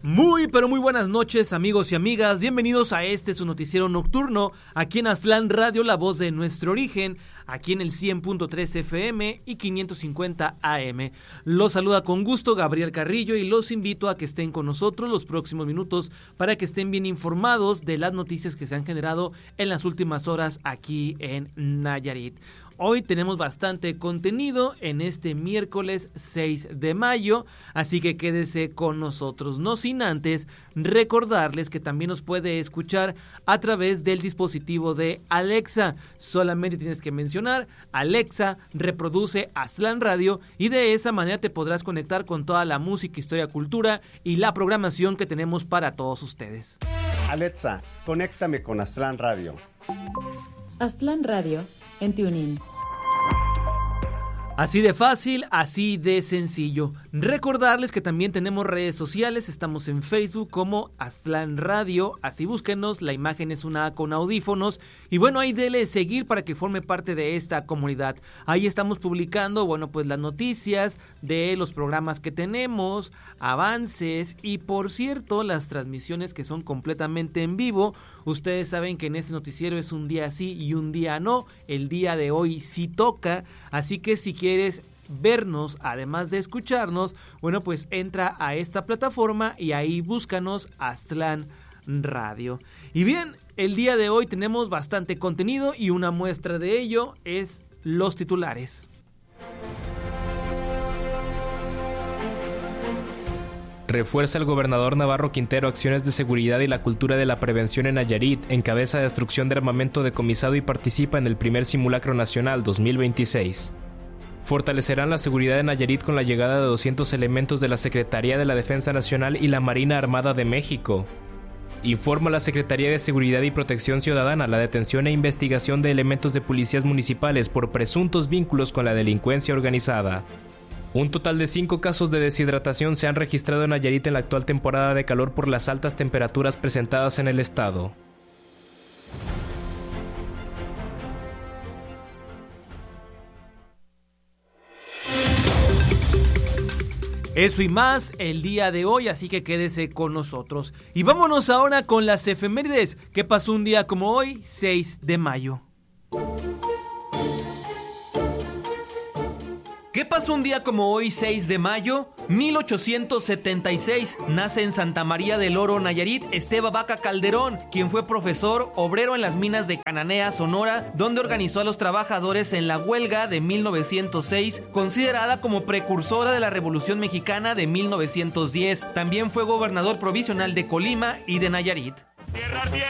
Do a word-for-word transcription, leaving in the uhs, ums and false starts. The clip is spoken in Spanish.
Muy, pero muy buenas noches, amigos y amigas. Bienvenidos a este su noticiero nocturno, aquí en Aztlán Radio, la voz de nuestro origen, aquí en el cien punto tres F M y quinientos cincuenta A M. Los saluda con gusto Gabriel Carrillo y los invito a que estén con nosotros los próximos minutos para que estén bien informados de las noticias que se han generado en las últimas horas aquí en Nayarit. Hoy tenemos bastante contenido en este miércoles seis de mayo, así que quédese con nosotros. No sin antes recordarles que también nos puede escuchar a través del dispositivo de Alexa. Solamente tienes que mencionar Alexa, reproduce Aztlán Radio y de esa manera te podrás conectar con toda la música, historia, cultura y la programación que tenemos para todos ustedes. Alexa, conéctame con Aztlán Radio. Aztlán Radio en TuneIn. Así de fácil, así de sencillo. Recordarles que también tenemos redes sociales, estamos en Facebook como Aztlán Radio, así búsquenos, la imagen es una A con audífonos y bueno, ahí dele seguir para que forme parte de esta comunidad. Ahí estamos publicando, bueno, pues las noticias de los programas que tenemos, avances y por cierto, las transmisiones que son completamente en vivo. Ustedes saben que en este noticiero es un día sí y un día no, el día de hoy sí toca, así que si quieres vernos, además de escucharnos, bueno, pues entra a esta plataforma y ahí búscanos Aztlán Radio. Y bien, el día de hoy tenemos bastante contenido y una muestra de ello es los titulares. Refuerza el gobernador Navarro Quintero acciones de seguridad y la cultura de la prevención en Nayarit, encabeza destrucción de armamento decomisado y participa en el primer simulacro nacional dos mil veintiséis. Fortalecerán la seguridad de Nayarit con la llegada de doscientos elementos de la Secretaría de la Defensa Nacional y la Marina Armada de México. Informa la Secretaría de Seguridad y Protección Ciudadana la detención e investigación de elementos de policías municipales por presuntos vínculos con la delincuencia organizada. Un total de cinco casos de deshidratación se han registrado en Nayarit en la actual temporada de calor por las altas temperaturas presentadas en el estado. Eso y más el día de hoy, así que quédese con nosotros. Y vámonos ahora con las efemérides. ¿Qué pasó un día como hoy, seis de mayo? ¿Qué pasó un día como hoy, seis de mayo? mil ochocientos setenta y seis, nace en Santa María del Oro, Nayarit, Esteban Vaca Calderón, quien fue profesor, obrero en las minas de Cananea, Sonora, donde organizó a los trabajadores en la huelga de mil novecientos seis, considerada como precursora de la Revolución Mexicana de mil novecientos diez. También fue gobernador provisional de Colima y de Nayarit.